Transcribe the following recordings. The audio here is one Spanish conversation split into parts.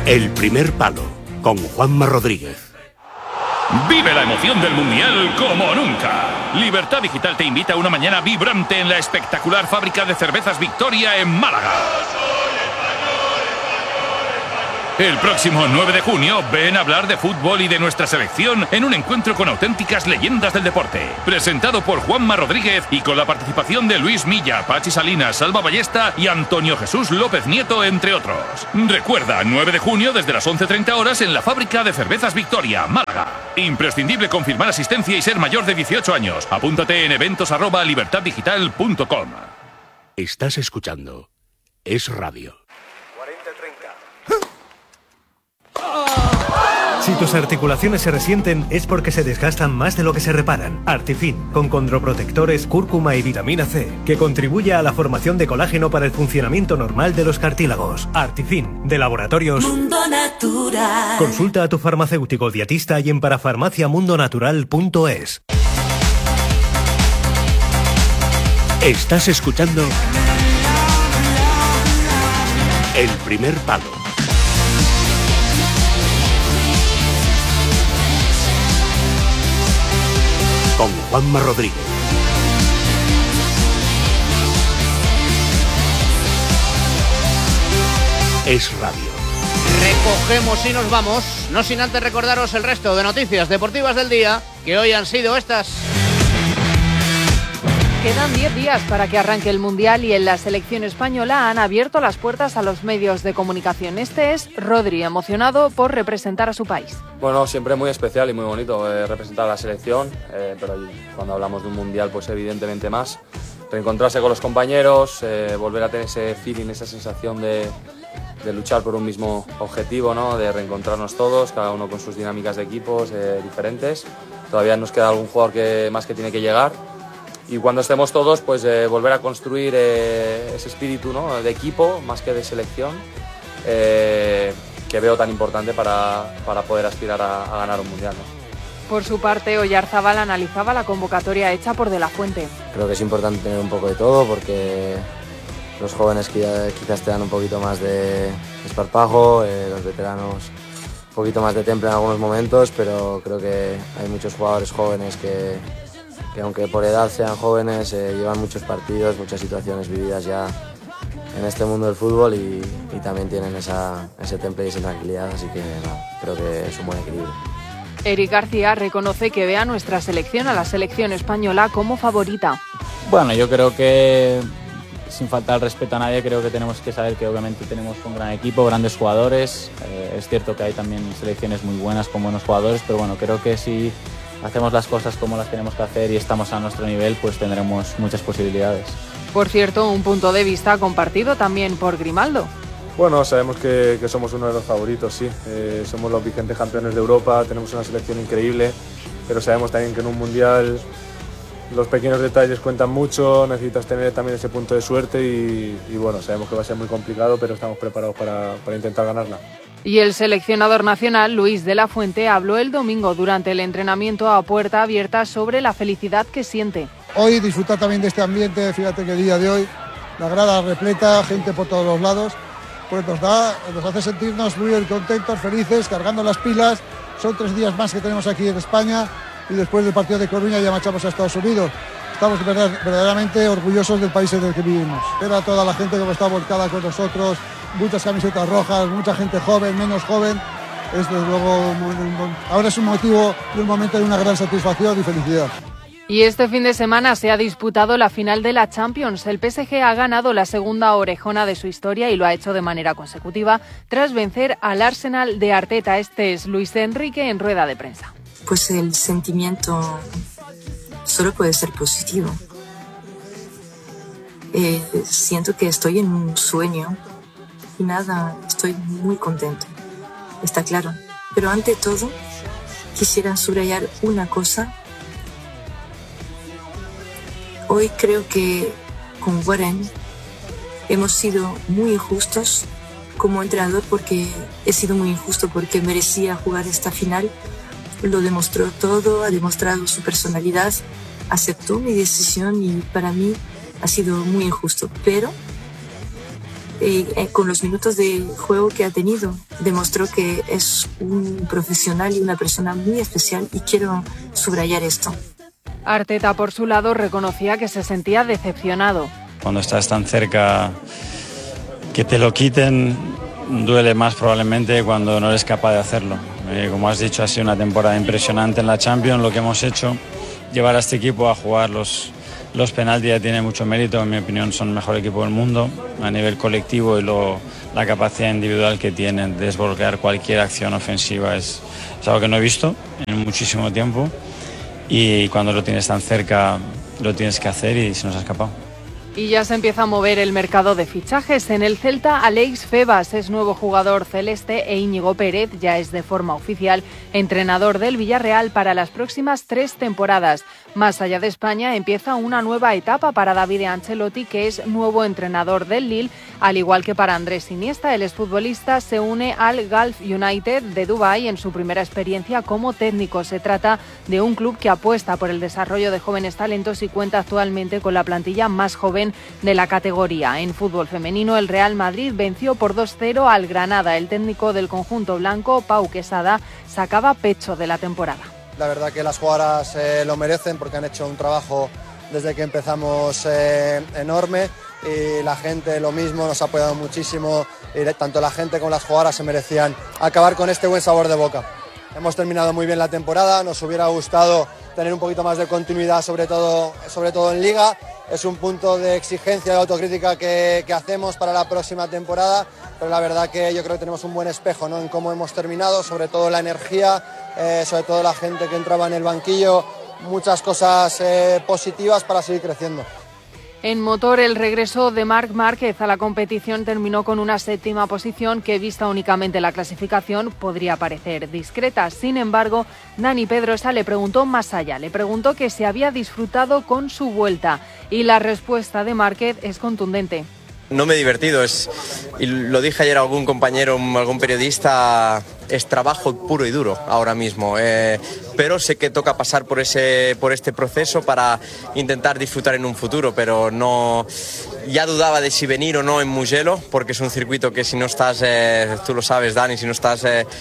El primer palo, con Juanma Rodríguez. Vive la emoción del Mundial como nunca. Libertad Digital te invita a una mañana vibrante en la espectacular fábrica de cervezas Victoria en Málaga. El próximo 9 de junio ven a hablar de fútbol y de nuestra selección en un encuentro con auténticas leyendas del deporte. Presentado por Juanma Rodríguez y con la participación de Luis Milla, Pachi Salinas, Salva Ballesta y Antonio Jesús López Nieto, entre otros. Recuerda, 9 de junio desde las 11:30 horas en la fábrica de cervezas Victoria, Málaga. Imprescindible confirmar asistencia y ser mayor de 18 años. Apúntate en eventos@libertaddigital.com. Estás escuchando Es Radio. Si tus articulaciones se resienten es porque se desgastan más de lo que se reparan. Artifin, con condroprotectores, cúrcuma y vitamina C, que contribuye a la formación de colágeno para el funcionamiento normal de los cartílagos. Artifin, de Laboratorios Mundo Natural. Consulta a tu farmacéutico dietista y en parafarmaciamundonatural.es. Estás escuchando El primer palo. Con Juanma Rodríguez. Es Radio. Recogemos y nos vamos, no sin antes recordaros el resto de noticias deportivas del día, que hoy han sido estas. Quedan 10 días para que arranque el Mundial y en la selección española han abierto las puertas a los medios de comunicación. Este es Rodri, emocionado por representar a su país. Bueno, siempre muy especial y muy bonito representar a la selección, pero cuando hablamos de un Mundial, pues evidentemente más. Reencontrarse con los compañeros, volver a tener ese feeling, esa sensación de luchar por un mismo objetivo, ¿no? De reencontrarnos todos, cada uno con sus dinámicas de equipos diferentes. Todavía nos queda algún jugador que tiene que llegar. Y cuando estemos todos, pues volver a construir ese espíritu, ¿no? De equipo más que de selección, que veo tan importante para poder aspirar a ganar un Mundial, ¿no? Por su parte, Oyarzábal analizaba la convocatoria hecha por De La Fuente. Creo que es importante tener un poco de todo porque los jóvenes quizás te dan un poquito más de esparpajo, los veteranos un poquito más de temple en algunos momentos, pero creo que hay muchos jugadores jóvenes que aunque por edad sean jóvenes, llevan muchos partidos, muchas situaciones vividas ya en este mundo del fútbol y también tienen ese temple y esa tranquilidad, así que creo que es un buen equilibrio. Eric García reconoce que ve a nuestra selección, a la selección española, como favorita. Bueno, yo creo que, sin faltar el respeto a nadie, creo que tenemos que saber que obviamente tenemos un gran equipo, grandes jugadores. Es cierto que hay también selecciones muy buenas con buenos jugadores, pero bueno, creo que si hacemos las cosas como las tenemos que hacer y estamos a nuestro nivel, pues tendremos muchas posibilidades. Por cierto, un punto de vista compartido también por Grimaldo. Bueno, sabemos que somos uno de los favoritos, sí. Somos los vigentes campeones de Europa, tenemos una selección increíble, pero sabemos también que en un Mundial los pequeños detalles cuentan mucho, necesitas tener también ese punto de suerte y bueno, sabemos que va a ser muy complicado, pero estamos preparados para intentar ganarla. Y el seleccionador nacional, Luis de la Fuente, habló el domingo durante el entrenamiento a puerta abierta sobre la felicidad que siente. Hoy disfrutar también de este ambiente, fíjate que el día de hoy, la grada repleta, gente por todos los lados, pues nos hace sentirnos muy contentos, felices, cargando las pilas. Son 3 días más que tenemos aquí en España y después del partido de Coruña ya marchamos a Estados Unidos. Estamos verdaderamente orgullosos del país en el que vivimos. Era toda la gente que está volcada con nosotros, muchas camisetas rojas, mucha gente joven, menos joven. Es desde luego, ahora es un motivo y un momento de una gran satisfacción y felicidad. Y este fin de semana se ha disputado la final de la Champions. El PSG ha ganado la segunda orejona de su historia y lo ha hecho de manera consecutiva tras vencer al Arsenal de Arteta. Este es Luis Enrique en rueda de prensa. Pues el sentimiento solo puede ser positivo. Siento que estoy en un sueño y nada, estoy muy contento, está claro. Pero ante todo, quisiera subrayar una cosa. Hoy creo que con Warren hemos sido muy injustos como entrenador, porque he sido muy injusto porque merecía jugar esta final. Lo demostró todo, ha demostrado su personalidad, aceptó mi decisión y para mí ha sido muy injusto. Pero con los minutos de juego que ha tenido, demostró que es un profesional y una persona muy especial y quiero subrayar esto. Arteta, por su lado, reconocía que se sentía decepcionado. Cuando estás tan cerca, que te lo quiten, duele más probablemente cuando no eres capaz de hacerlo. Como has dicho, ha sido una temporada impresionante en la Champions, lo que hemos hecho, llevar a este equipo a jugar los penaltis ya tiene mucho mérito, en mi opinión son el mejor equipo del mundo a nivel colectivo y la capacidad individual que tienen de desbloquear cualquier acción ofensiva es algo que no he visto en muchísimo tiempo y cuando lo tienes tan cerca lo tienes que hacer y se nos ha escapado. Y ya se empieza a mover el mercado de fichajes. En el Celta, Alex Febas es nuevo jugador celeste e Íñigo Pérez ya es de forma oficial entrenador del Villarreal para las próximas 3 temporadas. Más allá de España, empieza una nueva etapa para David Ancelotti, que es nuevo entrenador del Lille, al igual que para Andrés Iniesta. El exfutbolista se une al Gulf United de Dubái en su primera experiencia como técnico. Se trata de un club que apuesta por el desarrollo de jóvenes talentos y cuenta actualmente con la plantilla más joven de la categoría. En fútbol femenino, el Real Madrid venció por 2-0 al Granada. El técnico del conjunto blanco, Pau Quesada, sacaba pecho de la temporada. La verdad que las jugadoras lo merecen porque han hecho un trabajo desde que empezamos enorme y la gente lo mismo, nos ha apoyado muchísimo y tanto la gente como las jugadoras se merecían acabar con este buen sabor de boca. Hemos terminado muy bien la temporada, nos hubiera gustado tener un poquito más de continuidad, sobre todo en Liga. Es un punto de exigencia y autocrítica que hacemos para la próxima temporada, pero la verdad que yo creo que tenemos un buen espejo, ¿no?, en cómo hemos terminado, sobre todo la energía, sobre todo la gente que entraba en el banquillo, muchas cosas positivas para seguir creciendo. En motor, el regreso de Marc Márquez a la competición terminó con una 7ª posición que, vista únicamente la clasificación, podría parecer discreta. Sin embargo, Dani Pedrosa le preguntó más allá, le preguntó que se había disfrutado con su vuelta y la respuesta de Márquez es contundente. No me he divertido, y lo dije ayer a algún compañero, algún periodista, es trabajo puro y duro ahora mismo, pero sé que toca pasar por este proceso para intentar disfrutar en un futuro, pero no, ya dudaba de si venir o no en Mugello, porque es un circuito que si no estás, tú lo sabes, Dani, si no estás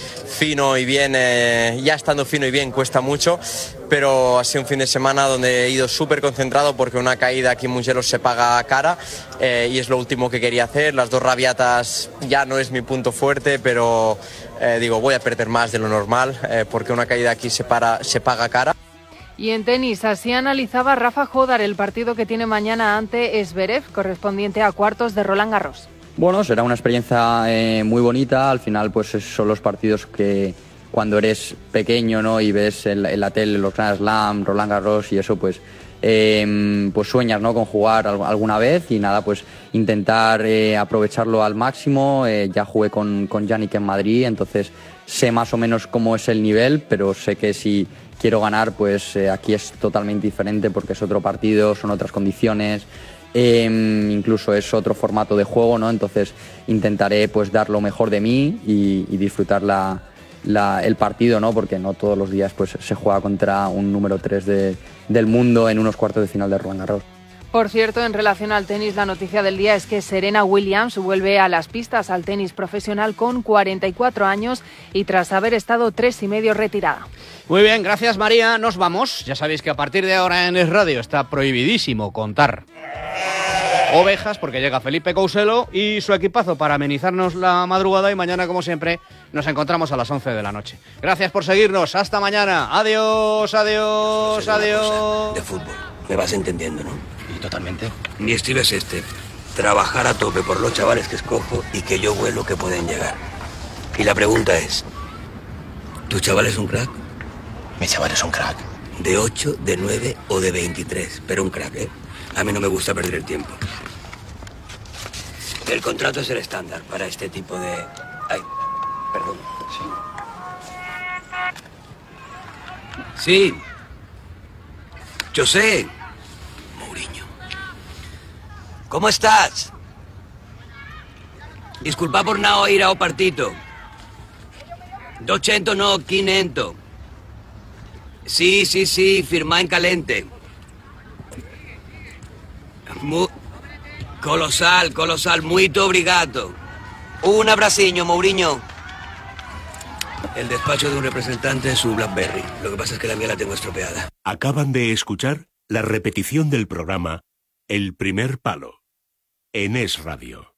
fino y bien, ya estando fino y bien cuesta mucho, pero ha sido un fin de semana donde he ido súper concentrado porque una caída aquí en Mugello se paga cara y es lo último que quería hacer. Las 2 rabiatas ya no es mi punto fuerte, pero digo, voy a perder más de lo normal porque una caída aquí se paga cara. Y en tenis, así analizaba Rafa Jodar el partido que tiene mañana ante Zverev, correspondiente a cuartos de Roland Garros. Bueno, será una experiencia muy bonita. Al final, pues son los partidos que cuando eres pequeño, ¿no?, y ves en la tele los Grand Slam, Roland Garros y eso, pues sueñas, ¿no?, con jugar alguna vez y nada, pues intentar aprovecharlo al máximo. Ya jugué con Yannick en Madrid, entonces sé más o menos cómo es el nivel, pero sé que si quiero ganar, pues aquí es totalmente diferente porque es otro partido, son otras condiciones, incluso es otro formato de juego, ¿no? Entonces intentaré pues dar lo mejor de mí y disfrutar el partido, ¿no? Porque no todos los días pues se juega contra un número 3 del mundo en unos cuartos de final de Roland Garros. Por cierto, en relación al tenis, la noticia del día es que Serena Williams vuelve a las pistas al tenis profesional con 44 años y tras haber estado 3 y medio retirada. Muy bien, gracias María, nos vamos. Ya sabéis que a partir de ahora en Es Radio está prohibidísimo contar ovejas porque llega Felipe Couselo y su equipazo para amenizarnos la madrugada y mañana, como siempre, nos encontramos a las 11 de la noche. Gracias por seguirnos, hasta mañana. Adiós, adiós, adiós. De fútbol, me vas entendiendo, ¿no? Y totalmente. Mi estilo es trabajar a tope por los chavales que escojo y que yo vuelo que pueden llegar. Y la pregunta es, ¿tu chaval es un crack? Mi chaval es un crack. De 8, de 9 o de 23, pero un crack, ¿eh? A mí no me gusta perder el tiempo. El contrato es el estándar para este tipo de... Ay, perdón. Sí. Yo sé. Mourinho. ¿Cómo estás? Disculpa por no ir a partito. 200 no, 500. Sí, firma en calente. Colossal, muito obrigado. Un abraciño, Mourinho. El despacho de un representante es su BlackBerry. Lo que pasa es que la mía la tengo estropeada. Acaban de escuchar la repetición del programa El Primer Palo en Es Radio.